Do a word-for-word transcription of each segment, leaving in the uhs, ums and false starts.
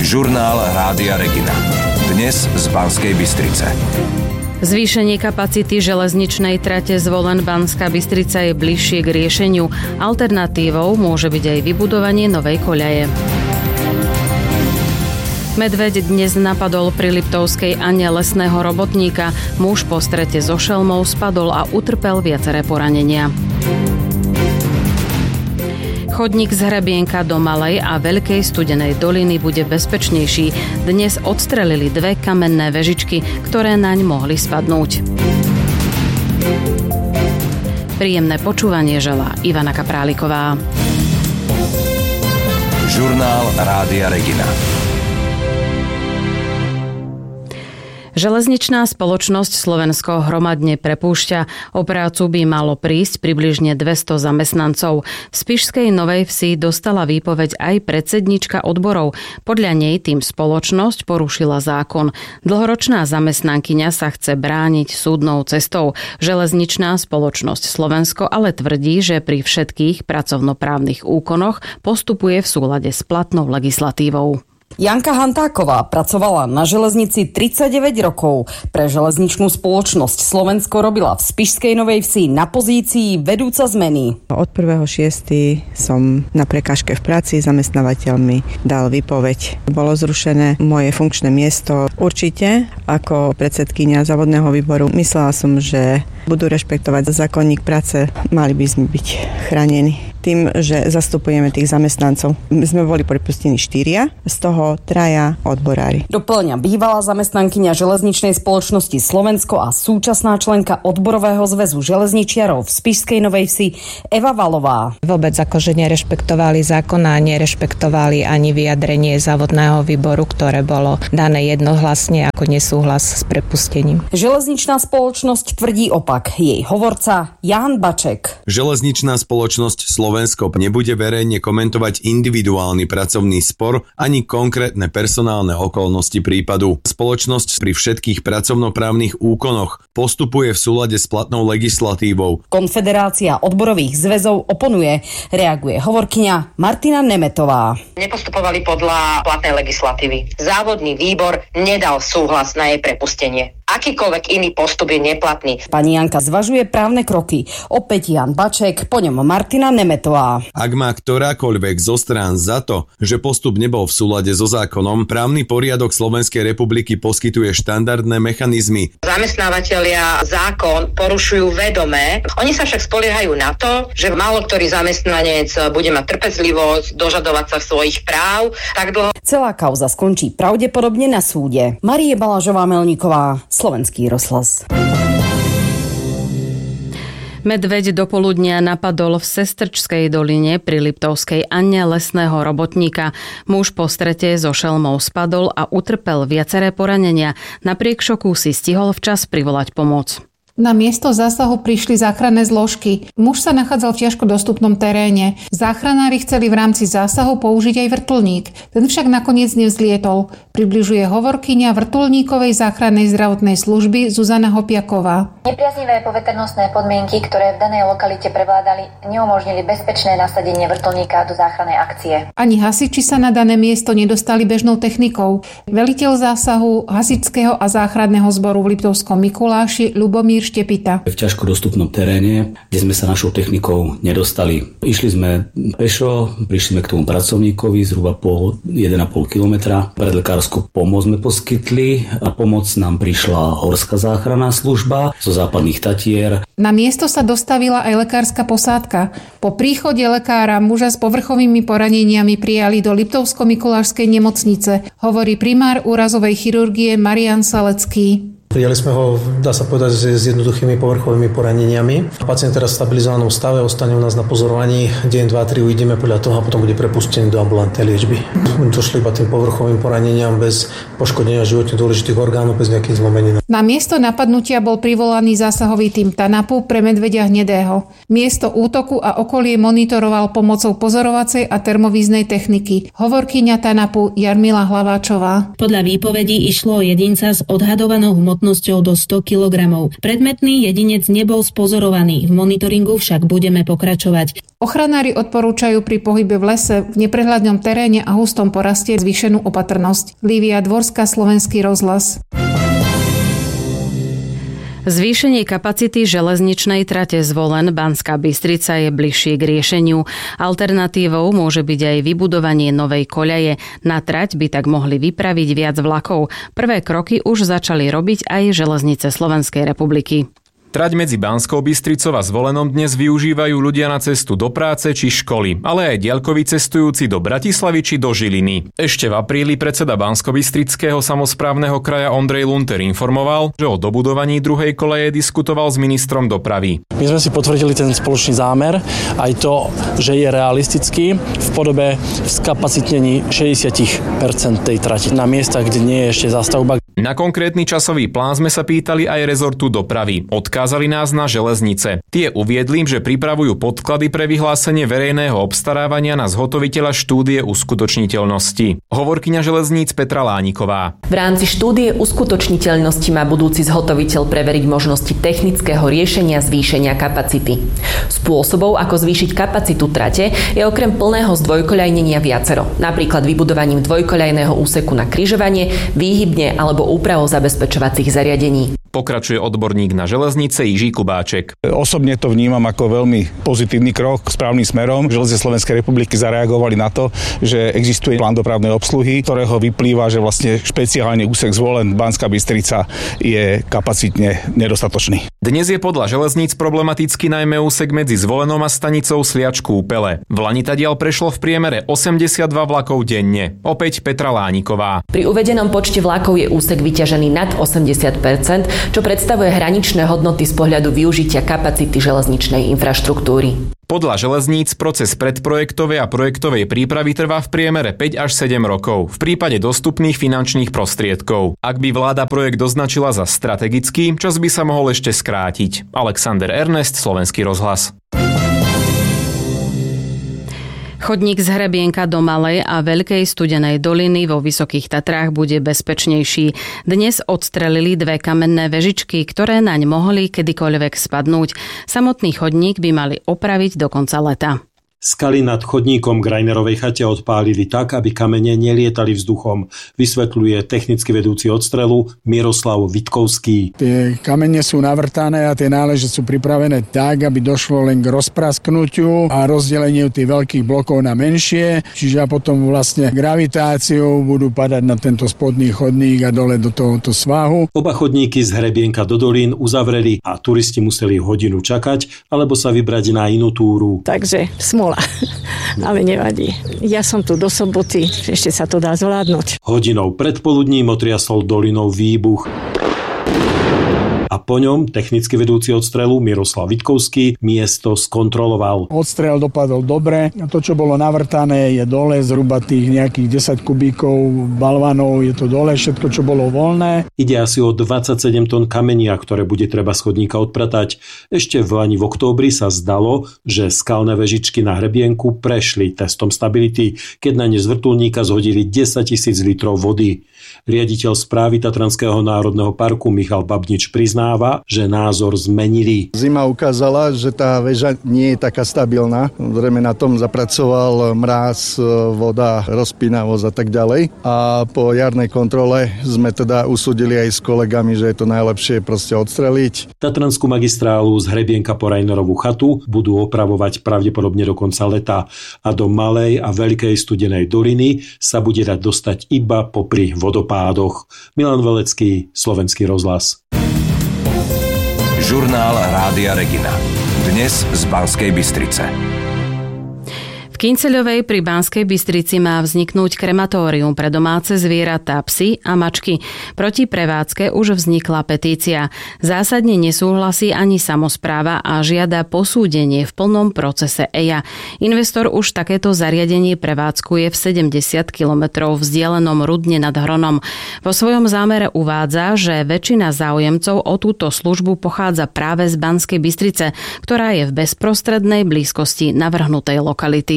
Žurnál Rádia Regina. Dnes z Banskej Bystrice. Zvýšenie kapacity železničnej trate Zvolen-Banská Bystrica je bližšie k riešeniu. Alternatívou môže byť aj vybudovanie novej koľaje. Medveď dnes napadol pri Liptovskej Anne lesného robotníka. Muž po strete so šelmou spadol a utrpel viaceré poranenia. Chodník z Hrebienka do Malej a Veľkej Studenej doliny bude bezpečnejší. Dnes odstrelili dve kamenné vežičky, ktoré naň mohli spadnúť. Príjemné počúvanie želá Ivana Kapráliková. Žurnál Rádia Regina. Železničná spoločnosť Slovensko hromadne prepúšťa. O prácu by malo prísť približne dvesto zamestnancov. V Spišskej Novej Vsi dostala výpoveď aj predsednička odborov. Podľa nej tým spoločnosť porušila zákon. Dlhoročná zamestnankyňa sa chce brániť súdnou cestou. Železničná spoločnosť Slovensko ale tvrdí, že pri všetkých pracovnoprávnych úkonoch postupuje v súlade s platnou legislatívou. Janka Hantáková pracovala na železnici tridsaťdeväť rokov. Pre železničnú spoločnosť Slovensko robila v Spišskej Novej Vsi na pozícii vedúca zmeny. Od prvého šiesteho som na prekážke v práci, zamestnávateľ mi dal výpoveď. Bolo zrušené moje funkčné miesto. Určite ako predsedkyňa závodného výboru myslela som, že budú rešpektovať zákonník práce, mali by sme byť chránení tým, že zastupujeme tých zamestnancov. My sme boli prepustení štyria, z toho traja odborári. Doplňa bývalá zamestnankyňa železničnej spoločnosti Slovensko a súčasná členka odborového zväzu železničiarov v Spišskej Novej Vsi Eva Valová. Vôbec akože nerešpektovali zákon a nerešpektovali ani vyjadrenie závodného výboru, ktoré bolo dané jednohlasne ako nesúhlas s prepustením. Železničná spoločnosť tvrdí opak. Jej hovorca Ján Baček. Železničná spoločnosť Slovensko nebude verejne komentovať individuálny pracovný spor ani konkrétne personálne okolnosti prípadu. Spoločnosť pri všetkých pracovnoprávnych úkonoch postupuje v súlade s platnou legislatívou. Konfederácia odborových zväzov oponuje. Reaguje hovorkyňa Martina Nemetová. Nepostupovali podľa platnej legislatívy. Závodný výbor nedal súhlas na jej prepustenie. Akýkoľvek iný postup je neplatný. Pani Janka zvažuje právne kroky. Opäť Jan Baček, po ňom Martina Nemetová. Ak má ktorákoľvek zo strán za to, že postup nebol v súlade so zákonom, právny poriadok Slovenskej republiky poskytuje štandardné mechanizmy. Zamestnávateľia zákon porušujú vedome. Oni sa však spoliehajú na to, že málo ktorý zamestnanec bude mať trpezlivosť, dožadovať sa svojich práv tak dlho. Celá kauza skončí pravdepodobne na súde. Marie Balažová-Melníková, Slovenský rozhlas. Medveď do poludnia napadol v Sestrčskej doline pri Liptovskej Anne lesného robotníka. Muž po strete so šelmou spadol a utrpel viaceré poranenia. Napriek šoku si stihol včas privolať pomoc. Na miesto zásahu prišli záchranné zložky. Muž sa nachádzal v ťažko dostupnom teréne. Záchranári chceli v rámci zásahu použiť aj vrtuľník. Ten však nakoniec nevzlietol. Približuje hovorkyňa vrtuľníkovej záchrannej zdravotnej služby Zuzana Hopiaková. Nepriaznivé poveternostné podmienky, ktoré v danej lokalite prevládali, neumožnili bezpečné nasadenie vrtuľníka do záchrannej akcie. Ani hasiči sa na dané miesto nedostali bežnou technikou. Veliteľ zásahu hasičského a záchranného zboru v Liptovskom Mikuláši Ľubomír Štepita. V ťažko dostupnom teréne, kde sme sa našou technikou nedostali. Išli sme pešo, prišli sme k tomu pracovníkovi zhruba po jeden a pol kilometra. Predlekárskú pomoc sme poskytli a pomoc nám prišla Horská záchranná služba zo západných Tatier. Na miesto sa dostavila aj lekárska posádka. Po príchode lekára muža s povrchovými poraneniami prijali do Liptovsko-Mikulášskej nemocnice, hovorí primár úrazovej chirurgie Marián Salecký. Prijali sme ho, dá sa povedať, s jednoduchými povrchovými poraneniami. Pacient teraz v stabilizovanom stave, ostane u nás na pozorovaní. Deň, dva, tri uvidíme podľa toho a potom bude prepustený do ambulantnej liečby. Došli iba tým povrchovým poraneniam bez poškodenia životne dôležitých orgánov, bez nejakých zlomenín. Na miesto napadnutia bol privolaný zásahový tím TANAPu pre medveďa hnedého. Miesto útoku a okolie monitoroval pomocou pozorovacej a termovíznej techniky. Hovorkyňa TANAPu Jarmila Hlaváčová. Podľa výpovedí išlo o jedinca s odhadovanou hmotnou hmotnosťou do sto kilogramov. Predmetný jedinec nebol spozorovaný, v monitoringu však budeme pokračovať. Ochranári odporúčajú pri pohybe v lese, v neprehľadnom teréne a hustom poraste zvýšenú opatrnosť. Lívia Dvorská, Slovenský rozhlas. Zvýšenie kapacity železničnej trate Zvolen Banská Bystrica je bližšie k riešeniu. Alternatívou môže byť aj vybudovanie novej koľaje. Na trať by tak mohli vypraviť viac vlakov. Prvé kroky už začali robiť aj železnice Slovenskej republiky. Trať medzi Banskou Bystricou a Zvolenom dnes využívajú ľudia na cestu do práce či školy, ale aj diaľkoví cestujúci do Bratislavy či do Žiliny. Ešte v apríli predseda Banskobystrického samosprávneho kraja Ondrej Lunter informoval, že o dobudovaní druhej koleje diskutoval s ministrom dopravy. My sme si potvrdili ten spoločný zámer, aj to, že je realistický v podobe skapacitnení šesťdesiat percent tej trati na miestach, kde nie je ešte zastavba. Na konkrétny časový plán sme sa pýtali aj rezortu dopravy. Odkázali nás na železnice. Tie uviedli, že pripravujú podklady pre vyhlásenie verejného obstarávania na zhotoviteľa štúdie uskutočniteľnosti. Hovorkyňa železníc Petra Lániková. V rámci štúdie uskutočniteľnosti má budúci zhotoviteľ preveriť možnosti technického riešenia zvýšenia kapacity. Spôsobov, ako zvýšiť kapacitu trate, je okrem plného zdvojkoľajnenia viacero. Napríklad vybudovaním dvojkoľajného úseku na križovanie, výhybne alebo úpravou zabezpečovacích zariadení. Pokračuje odborník na železnice Jiří Kubáček. Osobne to vnímam ako veľmi pozitívny krok správnym smerom. Železnice Slovenskej republiky zareagovali na to, že existuje plán dopravnej obsluhy, ktorého vyplýva, že vlastne špeciálne úsek Zvolen Banská Bystrica je kapacitne nedostatočný. Dnes je podľa železníc problematický najmä úsek medzi Zvolenom a stanicou Sliač-Kúpele. V lani tadiaľ prešlo v priemere osemdesiatdva vlakov denne. Opäť Petra Lániková. Pri uvedenom počte vlakov je úsek vyťažený nad osemdesiat percent, čo predstavuje hraničné hodnoty z pohľadu využitia kapacity železničnej infraštruktúry. Podľa železníc proces predprojektovej a projektovej prípravy trvá v priemere päť až sedem rokov v prípade dostupných finančných prostriedkov. Ak by vláda projekt označila za strategický, čas by sa mohol ešte skrátiť. Alexander Ernest, Slovenský rozhlas. Chodník z Hrebienka do Malej a Veľkej Studenej doliny vo Vysokých Tatrách bude bezpečnejší. Dnes odstrelili dve kamenné vežičky, ktoré naň mohli kedykoľvek spadnúť. Samotný chodník by mali opraviť do konca leta. Skaly nad chodníkom k Rainerovej chate odpálili tak, aby kamene nelietali vzduchom, vysvetľuje technicky vedúci odstrelu Miroslav Vitkovský. Tie kamene sú navrtané a tie náleže sú pripravené tak, aby došlo len k rozprasknutiu a rozdeleniu tých veľkých blokov na menšie, čiže potom vlastne gravitáciou budú padať na tento spodný chodník a dole do tohoto svahu. Oba chodníky z Hrebienka do Dolín uzavreli a turisti museli hodinu čakať alebo sa vybrať na inú túru. Takže smol ale nevadí. Ja som tu do soboty, ešte sa to dá zvládnuť. Hodinou predpoludním otriasol dolinou výbuch. A po ňom technicky vedúci odstrelu Miroslav Vitkovský miesto skontroloval. Odstrel dopadol dobre. To, čo bolo navrtané, je dole, zhruba tých nejakých desať kubíkov balvanov, je to dole, všetko, čo bolo voľné. Ide asi o dvadsaťsedem tón kamenia, ktoré bude treba z chodníka odpratať. Ešte v lani v októbri sa zdalo, že skalné vežičky na Hrebienku prešli testom stability, keď na ne z vrtuľníka zhodili desaťtisíc litrov vody. Riaditeľ správy Tatranského národného parku Michal Babnič priznáva, že názor zmenili. Zima ukázala, že tá väža nie je taká stabilná. Zrejme na tom zapracoval mráz, voda, rozpínavosť a tak ďalej. A po jarnej kontrole sme teda usúdili aj s kolegami, že je to najlepšie proste odstreliť. Tatranskú magistrálu z Hrebienka po Rainerovú chatu budú opravovať pravdepodobne do konca leta a do Malej a Veľkej Studenej doliny sa bude dať dostať iba popri vodopádoch. Milan Velecký, Slovenský rozhlas. Žurnál Rádia Regina. Dnes z Banskej Bystrice. V Kynceľovej pri Banskej Bystrici má vzniknúť krematórium pre domáce zvieratá, psy a mačky. Proti prevádzke už vznikla petícia. Zásadne nesúhlasí ani samospráva a žiada posúdenie v plnom procese é í á. Investor už takéto zariadenie prevádzkuje v sedemdesiat kilometrov vzdialenom Rudne nad Hronom. Vo svojom zámere uvádza, že väčšina záujemcov o túto službu pochádza práve z Banskej Bystrice, ktorá je v bezprostrednej blízkosti navrhnutej lokality.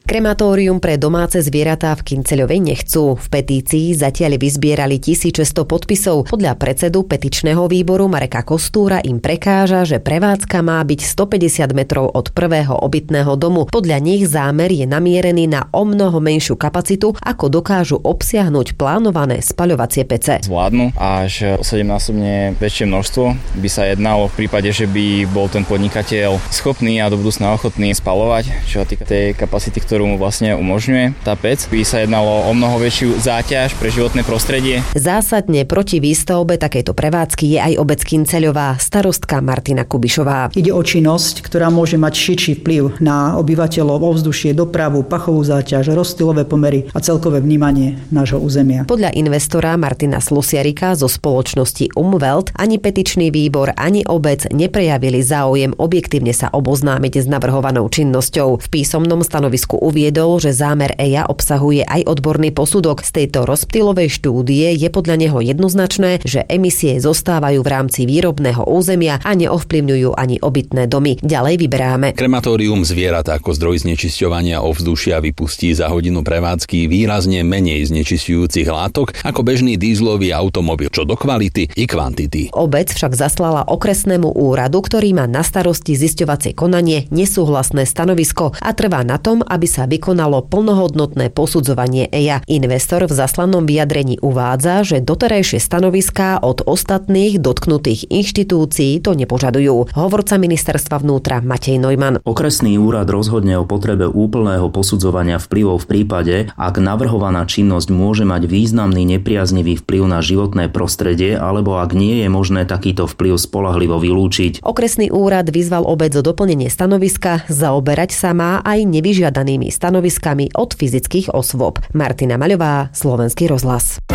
Krematórium pre domáce zvieratá v Kynceľovej nechcú. V petícii zatiaľ vyzbierali tisícsto podpisov. Podľa predsedu petičného výboru Mareka Kostúra im prekáža, že prevádzka má byť stopäťdesiat metrov od prvého obytného domu. Podľa nich zámer je namierený na omnoho menšiu kapacitu, ako dokážu obsiahnuť plánované spaľovacie pece. Zvládnu až sedemnásobne väčšie množstvo by sa jednalo v prípade, že by bol ten podnikateľ schopný a do budúcna ochotný spaľovať, čo sa týka tej kapacity, ktorú mu vlastne umožňuje tá pec. By sa jednalo o mnoho väčšiu záťaž pre životné prostredie. Zásadne proti výstavbe takejto prevádzky je aj obec Kynceľová, starostka Martina Kubišová. Ide o činnosť, ktorá môže mať širší vplyv na obyvateľov, ovzdušie, dopravu, pachovú záťaž, rozptylové pomery a celkové vnímanie nášho územia. Podľa investora Martina Slusiarika zo spoločnosti Umwelt ani petičný výbor, ani obec neprejavili záujem objektívne sa oboznámiť s navrhovanou činnosťou. V písomnom stanovisku uviedol, že zámer é í á obsahuje aj odborný posudok. Z tejto rozptylovej štúdie je podľa neho jednoznačné, že emisie zostávajú v rámci výrobného územia a neovplyvňujú ani obytné domy. Ďalej vyberáme. Krematórium zvierat ako zdroj znečisťovania ovzdušia vypustí za hodinu prevádzky výrazne menej znečisťujúcich látok ako bežný dízlový automobil, čo do kvality i kvantity. Obec však zaslala okresnému úradu, ktorý má na starosti zisťovacie konanie, nesúhlasné stanovisko a trvá na tom, aby sa vykonalo plnohodnotné posudzovanie é í á. Investor v zaslanom vyjadrení uvádza, že doterajšie stanoviská od ostatných dotknutých inštitúcií to nepožadujú. Hovorca ministerstva vnútra Matej Neumann. Okresný úrad rozhodne o potrebe úplného posudzovania vplyvov v prípade, ak navrhovaná činnosť môže mať významný nepriaznivý vplyv na životné prostredie alebo ak nie je možné takýto vplyv spoľahlivo vylúčiť. Okresný úrad vyzval obec o doplnenie stanoviska, zaoberať sa má aj nevyžiadanými stanoviskami od fyzických osôb. Martina Maľová, Slovenský rozhlas.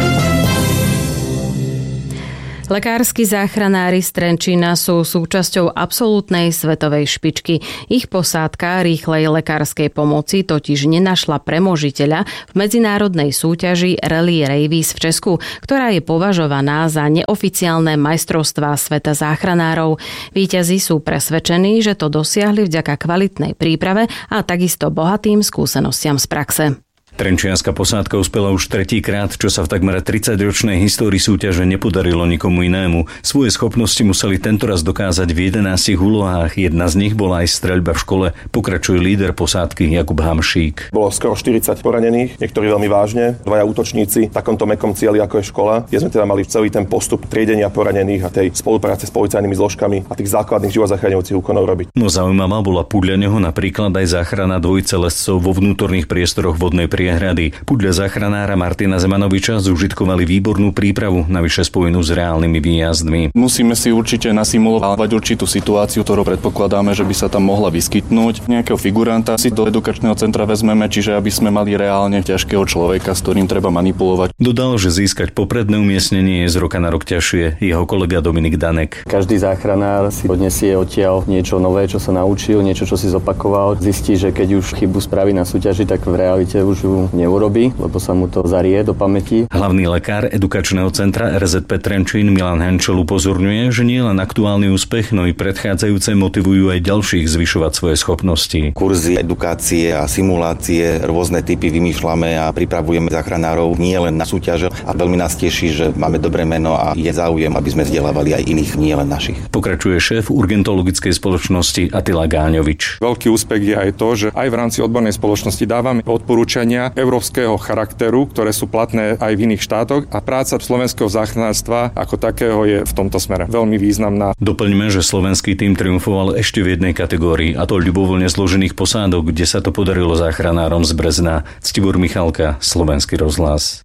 Lekársky záchranári z Trenčína sú súčasťou absolútnej svetovej špičky. Ich posádka rýchlej lekárskej pomoci totiž nenašla premožiteľa v medzinárodnej súťaži Rally Ravis v Česku, ktorá je považovaná za neoficiálne majstrovstvá sveta záchranárov. Víťazi sú presvedčení, že to dosiahli vďaka kvalitnej príprave a takisto bohatým skúsenostiam z praxe. Trenčianska posádka uspela už tretíkrát, čo sa v takmer tridsaťročnej histórii súťaže nepodarilo nikomu inému. Svoje schopnosti museli tentoraz dokázať v jedenástich úlohách. Jedna z nich bola aj streľba v škole. Pokračuje líder posádky Jakub Hamšík. Bolo skoro štyridsať poranených, niektorí veľmi vážne, dvaja útočníci v takomto mäkkom cieli ako je škola. Kde sme teda mali celý ten postup triedenia poranených a tej spolupráce s policajnými zložkami a tých základných život zachraňujúcich úkonov robiť. No zaujímavá bola podľa neho napríklad aj záchrana dvojice lescov vo vnútorných priestoroch vodnej priehrady. Podľa záchranára Martina Zemanoviča zúžitkovali výbornú prípravu, navyše spojenú s reálnymi výjazdmi. Musíme si určite nasimulovať určitú situáciu, ktorú predpokladáme, že by sa tam mohla vyskytnúť. Nejakého figuranta si do edukačného centra vezmeme, čiže aby sme mali reálne ťažkého človeka, s ktorým treba manipulovať. Dodal, že získať popredné umiestnenie je z roka na rok ťažšie. Jeho kolega Dominik Danek. Každý záchranár si odnesie odtiaľ niečo nové, čo sa naučil, niečo, čo si zopakoval. Zistí, že keď už chybu spraví na súťaži, tak v realite už ju neurobí, lebo sa mu to zarie do pamäti. Hlavný lekár edukačného centra er zet pé Trenčín Milan Henčel upozorňuje, že nie len aktuálny úspech, no i predchádzajúce motivujú aj ďalších zvyšovať svoje schopnosti. Kurzy edukácie a simulácie, rôzne typy vymýšľame a pripravujeme záchranárov nie len na súťaže a veľmi nás teší, že máme dobré meno a je záujem, aby sme vzdelávali aj iných, nie len našich. Pokračuje šéf urgentologickej spoločnosti Attila Gáňovič. Veľký úspech je aj to, že aj v rámci odbornej spoločnosti dávame odporúčania európskeho charakteru, ktoré sú platné aj v iných štátoch a práca slovenského záchranárstva ako takého je v tomto smere veľmi významná. Doplňme, že slovenský tím triumfoval ešte v jednej kategórii, a to ľubovoľne zložených posádok, kde sa to podarilo záchranárom z Brezna. Ctibor Michalka, Slovenský rozhlas.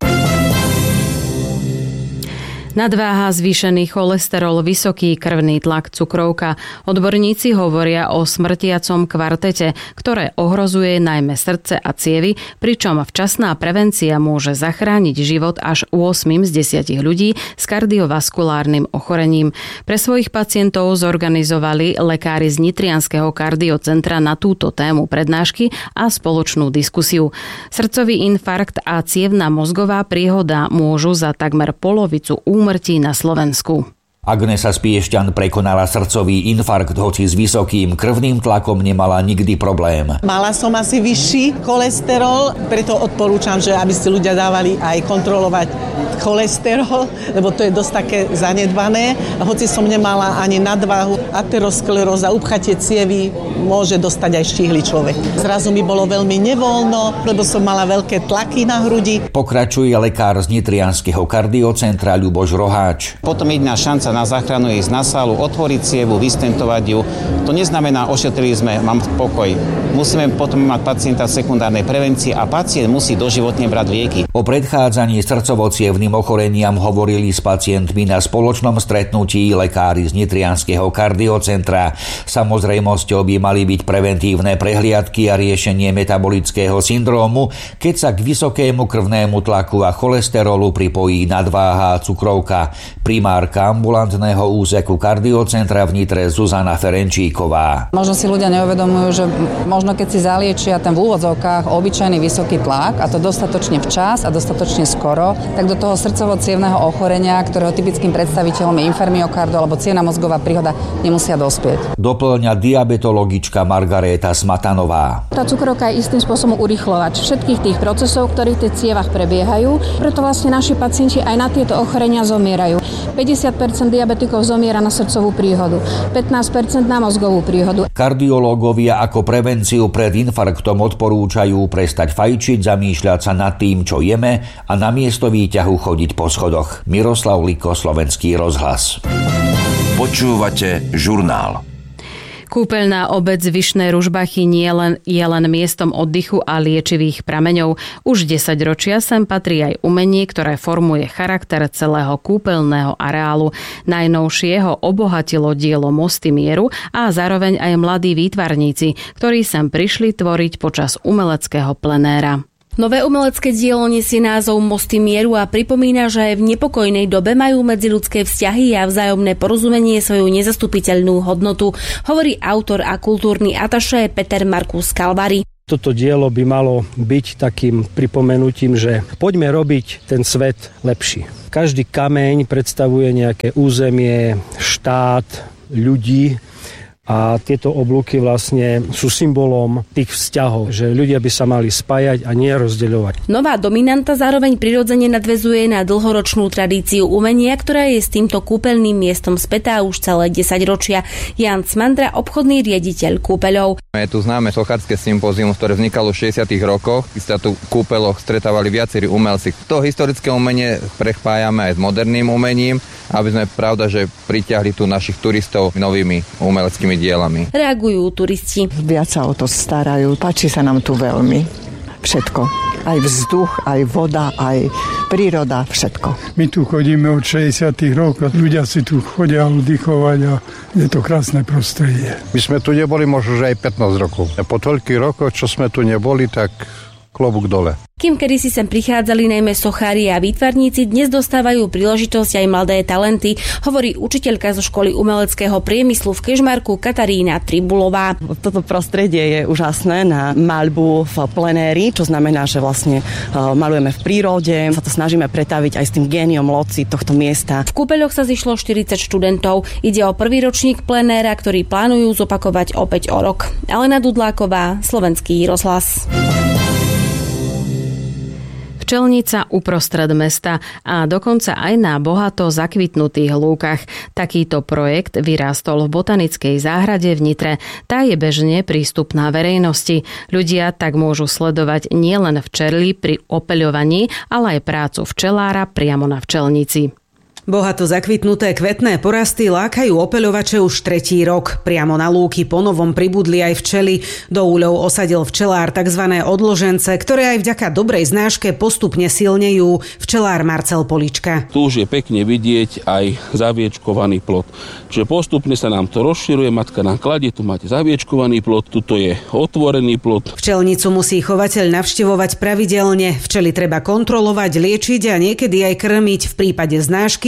Nadváha, zvýšený cholesterol, vysoký krvný tlak, cukrovka. Odborníci hovoria o smrtiacom kvartete, ktoré ohrozuje najmä srdce a cievy, pričom včasná prevencia môže zachrániť život až osem z desať ľudí s kardiovaskulárnym ochorením. Pre svojich pacientov zorganizovali lekári z Nitrianskeho kardiocentra na túto tému prednášky a spoločnú diskusiu. Srdcový infarkt a cievna mozgová príhoda môžu za takmer polovicu úmrtí na Slovensku. Agnesa z Piešťan prekonala srdcový infarkt, hoci s vysokým krvným tlakom nemala nikdy problém. Mala som asi vyšší cholesterol, preto odporúčam, že aby si ľudia dávali aj kontrolovať cholesterol, lebo to je dosť také zanedbané. Hoci som nemala ani nadváhu, ateroskleróza, upchatie cievy, môže dostať aj štíhly človek. Zrazu mi bolo veľmi nevoľno, lebo som mala veľké tlaky na hrudi. Pokračuje lekár z nitrianskeho kardiocentra Ľuboš Roháč. Potom jediná šanca na záchranu je ísť na sálu, otvoriť cievu, vystentovať ju. To neznamená, ošetrili sme, mám pokoj. Musíme potom mať pacienta v sekundárnej prevencii a pacient musí doživotne brať lieky. O predchádzaní srdcovo-cievnym ochoreniam hovorili s pacientmi na spoločnom stretnutí lekári z nitrianskeho kardiocentra. Samozrejmosťou by mali byť preventívne prehliadky a riešenie metabolického syndrómu, keď sa k vysokému krvnému tlaku a cholesterolu pripojí nadváha a cukrovka. Primárka ambulantného úseku kardiocentra v Nitre Zuzana Ferenčíková. Možno si ľudia neuvedomujú, že možno keď si zaliečia ten v úvodzovkách obyčajný vysoký tlak a to dostatočne včas a dostatočne skoro, tak do toho srdcovo-cievneho ochorenia, ktorého typickým predstaviteľom je infarmiokardu alebo cievna mozgová príhoda, nemusia dospieť. Doplňa diabetologička Margaréta Smatanová. Tá cukrovka je istým spôsobom urýchľovač všetkých tých procesov, ktorí v tých cievach prebiehajú. Preto vlastne naši pacienti aj na tieto ochorenia zomierajú. päťdesiat percent diabetikov zomiera na srdcovú príhodu, pätnásť percent na mozgovú príhodu. Kardiológovia ako prevenciu pred infarktom odporúčajú prestať fajčiť, zamýšľať sa nad tým, čo jeme a namiesto výťahu chodiť po schodoch. Miroslav Liko, Slovenský rozhlas. Počúvate žurnál. Kúpeľná obec Vyšné Ružbachy nie len, je len miestom oddychu a liečivých prameňov. Už desaťročia sem patrí aj umenie, ktoré formuje charakter celého kúpeľného areálu. Najnovšieho obohatilo dielo Mosty mieru a zároveň aj mladí výtvarníci, ktorí sem prišli tvoriť počas umeleckého plenéra. Nové umelecké dielo nesie názov Mosty mieru a pripomína, že aj v nepokojnej dobe majú medziľudské vzťahy a vzájomné porozumenie svoju nezastupiteľnú hodnotu, hovorí autor a kultúrny atašé Peter Markus Kalvary. Toto dielo by malo byť takým pripomenutím, že poďme robiť ten svet lepší. Každý kameň predstavuje nejaké územie, štát, ľudí. A tieto oblúky vlastne sú symbolom tých vzťahov, že ľudia by sa mali spájať a nie rozdeľovať. Nová dominanta zároveň prirodzene nadväzuje na dlhoročnú tradíciu umenia, ktorá je s týmto kúpeľným miestom spätá už celé desaťročia. Jan Cmandra, obchodný riaditeľ kúpeľov. Je tu známe sochárske sympózium, ktoré vznikalo v šesťdesiatych rokoch, keď sa tu v kúpeľoch stretávali viacerí umelci. To historické umenie prepájame aj s moderným umením, aby sme pravda, že pritiahli tu našich turistov novými umeleckými dielami. Reagujú turisti. Viac sa o to starajú. Páči sa nám tu veľmi. Všetko. Aj vzduch, aj voda, aj príroda, všetko. My tu chodíme od šesťdesiatych rokov. Ľudia si tu chodia oddychovať a je to krásne prostredie. My sme tu neboli možno že aj pätnásť rokov. A po toľkých rokoch, čo sme tu neboli, tak klobúk dole. Kým kedysi sem prichádzali najmä sochári a výtvarníci, dnes dostávajú príležitosť aj mladé talenty, hovorí učiteľka zo školy umeleckého priemyslu v Kežmarku Katarína Tribulová. Toto prostredie je úžasné na maľbu v plenéri, čo znamená, že vlastne uh, malujeme v prírode, sa to snažíme pretaviť aj s tým géniom loci tohto miesta. V kúpeľoch sa zišlo štyridsať študentov. Ide o prvý ročník plenéra, ktorý plánujú zopakovať opäť o rok. Alena Dudláková, Slovenský rozhlas. Včelnica uprostred mesta a dokonca aj na bohato zakvitnutých lúkach. Takýto projekt vyrástol v botanickej záhrade v Nitre. Tá je bežne prístupná verejnosti. Ľudia tak môžu sledovať nielen včely pri opeľovaní, ale aj prácu včelára priamo na včelnici. Bohato zakvitnuté kvetné porasty lákajú opeľovače už tretí rok. Priamo na lúky ponovom pribudli aj včely. Do úľov osadil včelár tzv. Odložence, ktoré aj vďaka dobrej znáške postupne silnejú. Včelár Marcel Polička. Tu už je pekne vidieť aj zaviečkovaný plod. Čiže postupne sa nám to rozširuje, matka nám kladie, tu máte zaviečkovaný plod, tuto je otvorený plod. Včelnicu musí chovateľ navštevovať pravidelne. Včely treba kontrolovať, liečiť a niekedy aj krmiť. V prípade znášky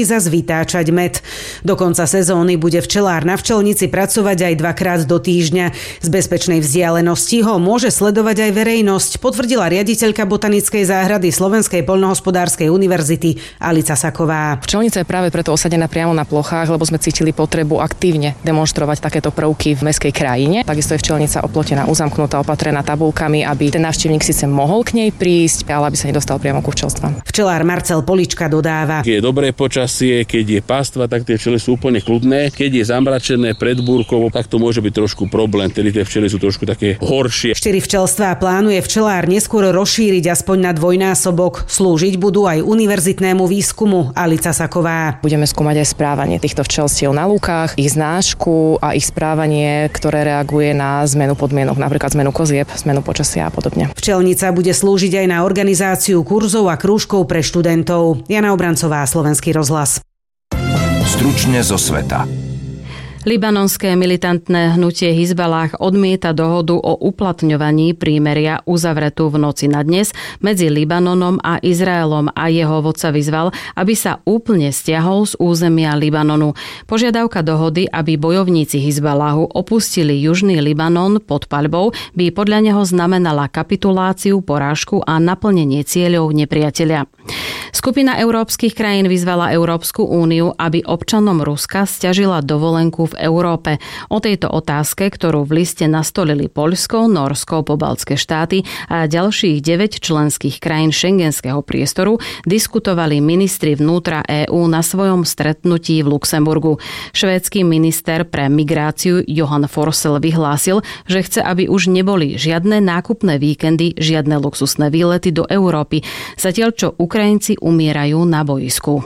zas vytáčať med. Do konca sezóny bude včelár na včelnici pracovať aj dvakrát do týždňa. Z bezpečnej vzdialenosti ho môže sledovať aj verejnosť, potvrdila riaditeľka Botanickej záhrady Slovenskej poľnohospodárskej univerzity Alica Saková. Včelnica je práve preto osadená priamo na plochách, lebo sme cítili potrebu aktívne demonštrovať takéto prvky v mestskej krajine. Takisto je včelnica oplotená, uzamknutá, opatrená tabuľkami, aby ten návštevník síce mohol k nej prísť, ale aby sa nedostal priamo ku včelstvám. Včelár Marcel Polička dodáva: Keď je dobré počasie, keď je pástva, tak tie včely sú úplne kľudné. Keď je zamračené pred búrkou, tak to môže byť trošku problém, tedy tie včely sú trošku také horšie. Štyri včelstvá plánuje včelár neskôr rozšíriť aspoň na dvojnásobok. Slúžiť budú aj univerzitnému výskumu. Alica Saková. Budeme skúmať aj správanie týchto včelstiev na lúkach, ich znášku a ich správanie, ktoré reaguje na zmenu podmienok, napríklad zmenu kozieb, zmenu počasia a podobne. Včelnica bude slúžiť aj na organizáciu kurzov a krúžkov pre študentov. Jana Obrancová, Slovenský rozhlas. Stručne zo sveta. Libanonské militantné hnutie Hizballah odmieta dohodu o uplatňovaní prímeria uzavretú v noci na dnes medzi Libanonom a Izraelom a jeho vodca vyzval, aby sa úplne stiahol z územia Libanonu. Požiadavka dohody, aby bojovníci Hizballahu opustili južný Libanon pod paľbou, by podľa neho znamenala kapituláciu, porážku a naplnenie cieľov nepriateľa. Skupina európskych krajín vyzvala Európsku úniu, aby občanom Ruska sťažila dovolenku v Európe. O tejto otázke, ktorú v liste nastolili Poľsko, Nórsko, pobaltské štáty a ďalších deväť členských krajín šengenského priestoru, diskutovali ministri vnútra EÚ na svojom stretnutí v Luxemburgu. Švédsky minister pre migráciu Johan Forssell vyhlásil, že chce, aby už neboli žiadne nákupné víkendy, žiadne luxusné výlety do Európy, zatiaľ čo Ukrajinci umierajú na bojisku.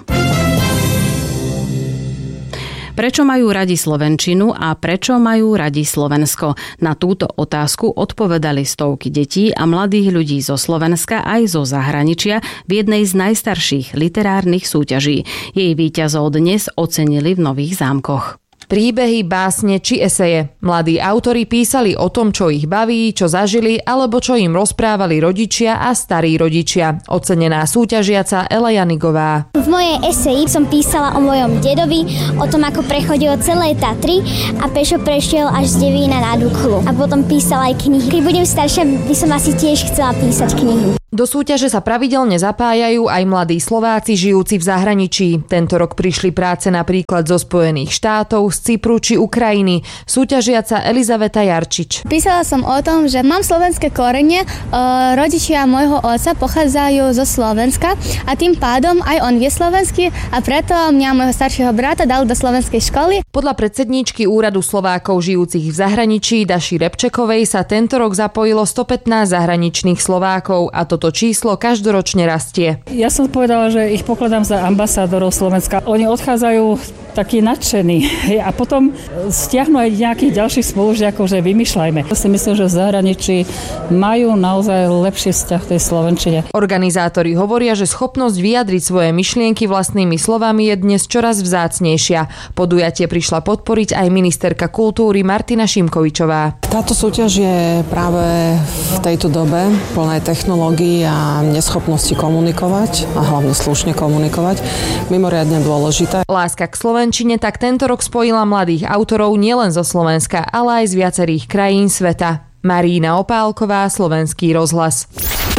Prečo majú radi slovenčinu a prečo majú radi Slovensko? Na túto otázku odpovedali stovky detí a mladých ľudí zo Slovenska aj zo zahraničia v jednej z najstarších literárnych súťaží. Jej víťazov dnes ocenili v Nových Zámkoch. Príbehy, básne či eseje. Mladí autori písali o tom, čo ich baví, čo zažili, alebo čo im rozprávali rodičia a starí rodičia. Ocenená súťažiaca Ela Janigová. V mojej eseji som písala o mojom dedovi, o tom, ako prechodil celé Tatry a pešo prešiel až z Devína na Duklu. A potom písala aj knihy. Keď budem staršia, by som asi tiež chcela písať knihu. Do súťaže sa pravidelne zapájajú aj mladí Slováci žijúci v zahraničí. Tento rok prišli práce napríklad zo Spojených štátov, z Cypru či Ukrajiny. Súťažiaca Elizaveta Jarčič. Písala som o tom, že mám slovenské korene, rodičia môjho otca pochádzajú zo Slovenska a tým pádom aj on vie slovensky a preto mňa môjho staršieho brata dal do slovenskej školy. Podľa predsedníčky Úradu Slovákov žijúcich v zahraničí Daši Repčekovej sa tento rok zapojilo stopätnásť zahraničných Slovákov a toto číslo každoročne rastie. Ja som povedala, že ich pokladám za ambasádorov Slovenska. Oni odchádzajú takí nadšení a potom stiahnu aj nejakých ďalších spolužiakov, že vymýšľajme. Ja si myslím, že v zahraničí majú naozaj lepší vzťah tej slovenčine. Organizátori hovoria, že schopnosť vyjadriť svoje myšlienky vlastnými slovami je dnes čoraz vzácnejšia. Podujatie prišla podporiť aj ministerka kultúry Martina Šimkovičová. Táto súťaž je práve v tejto dobe plnej technológií a neschopnosti komunikovať a hlavne slušne komunikovať mimoriadne dôležitá. Láska k slovenčine tak tento rok spojila mladých autorov nielen zo Slovenska, ale aj z viacerých krajín sveta. Marína Opálková, Slovenský rozhlas.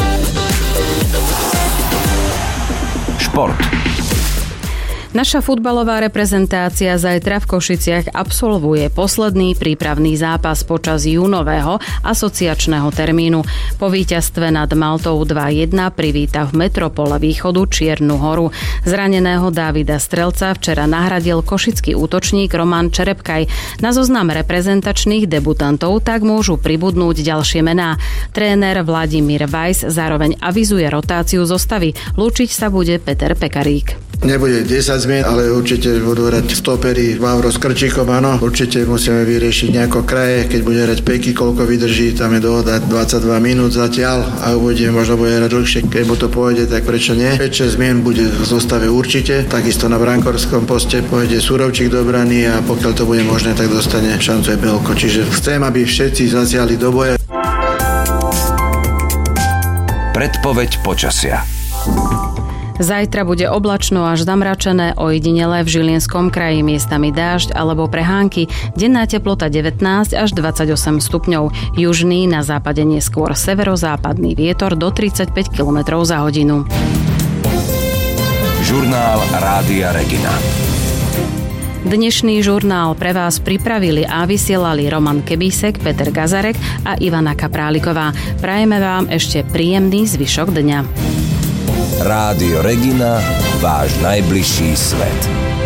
Šport. Naša futbalová reprezentácia zajtra v Košiciach absolvuje posledný prípravný zápas počas júnového asociačného termínu. Po víťazstve nad Maltou dva jedna privíta v Metropole Východu Čiernu Horu. Zraneného Dávida Strelca včera nahradil košický útočník Roman Čerepkaj. Na zoznam reprezentačných debutantov tak môžu pribudnúť ďalšie mená. Tréner Vladimír Weiss zároveň avizuje rotáciu zostavy. Lúčiť sa bude Peter Pekarík. Nebude desať zmien, ale určite budú hrať stopery Vavro s Krčíkom, áno. Určite musíme vyriešiť nejako kraje, keď bude hrať Peky, koľko vydrží, tam je dohoda dvadsaťdva minút zatiaľ a uvidíme, možno bude hrať dlhšie, keď mu to pôjde, tak prečo nie. päť šesť zmien bude v zostave určite, takisto na brankorskom poste pôjde Surovčík do brany a pokiaľ to bude možné, tak dostane šancu aj Belko. Čiže chcem, aby všetci zasiahli do boja. Predpoveď počasia. Zajtra bude oblačno až zamračené, ojedinele v Žilinskom kraji miestami dážď alebo prehánky. Denná teplota devätnásť až dvadsaťosem stupňov. Južný, na západe neskôr severozápadný vietor do tridsaťpäť kilometrov za hodinu. Žurnál Rádia Regina. Dnešný žurnál pre vás pripravili a vysielali Roman Kebísek, Peter Gazarek a Ivana Kapráliková. Prajeme vám ešte príjemný zvyšok dňa. Rádio Regina, váš najbližší svet.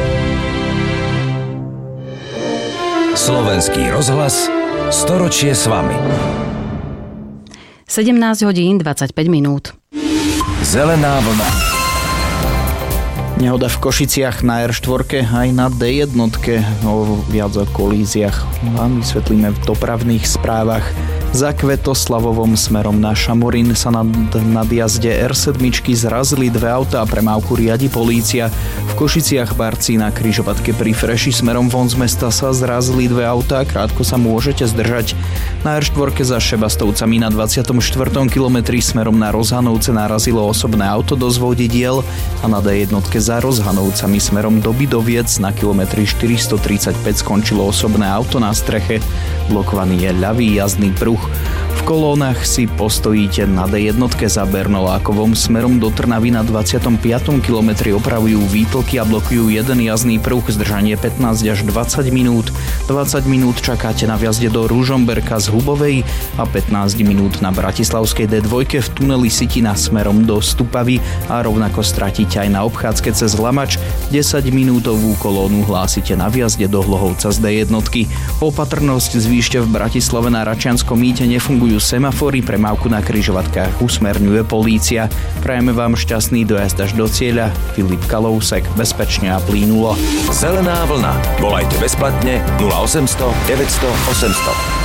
Slovenský rozhlas, storočie s vami. sedemnásť hodín dvadsaťpäť minút. Zelená vlna. Nehoda v Košiciach na er štyri aj na dé jednotke. O viac o kolíziách vám vysvetlíme v dopravných správach. Za Kvetoslavovom smerom na Šamorín sa na nadjazde er sedem zrazili dve autá a premávku riadi polícia. V Košiciach Barci na križovatke pri Freši smerom von z mesta sa zrazili dve autá, krátko sa môžete zdržať. Na er štyri za Šebastovcami na dvadsiatom štvrtom kilometri smerom na Rozhanovce narazilo osobné auto do zvodidiel a na dé jednotke za Rozhanovcami smerom do Bidoviec na kilometri štyristotridsaťpäť skončilo osobné auto na streche. Blokovaný je ľavý jazdný pruh. V kolónach si postojíte na dé jednotke za Bernolákovom smerom do Trnavy na dvadsiatom piatom kilometri opravujú výtlky a blokujú jeden jazdný pruh, zdržanie pätnásť až dvadsať minút. dvadsať minút čakáte na vjazde do Ružomberka z Hubovej a pätnásť minút na Bratislavskej dé dva v tuneli Sitina smerom do Stupavy a rovnako stratíte aj na obchádzke cez Lamač. desaťminútovú kolónu hlásite na vjazde do Hlohovca z dé jednotky. Opatrnosť zvýšte v Bratislave na Račianskom mýte, nefungujú semafory, premávku na križovatkách usmerňuje polícia. Prajeme vám šťastný dojazd až do cieľa. Filip Kalousek, bezpečne a plynulo. Zelená vlna. Volajte bezplatne nula osemsto deväťsto osemsto.